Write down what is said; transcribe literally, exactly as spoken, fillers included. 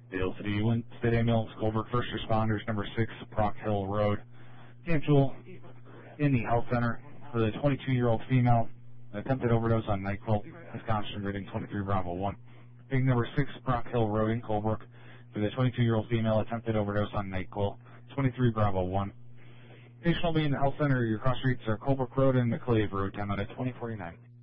Dale City, Winston Ambulance, Goldberg First Responders, number six, Brock Hill Road. Camp Jewel in the health center for the twenty-two-year-old female, attempted overdose on NyQuil, Wisconsin rating twenty-three Bravo one. Being number six, Brock Hill Road in Colebrook for the twenty-two-year-old female, attempted overdose on NyQuil, twenty-three Bravo one. Patient will be in the health center. Your cross streets are Colebrook Road and McClave Road, time out at twenty forty-nine.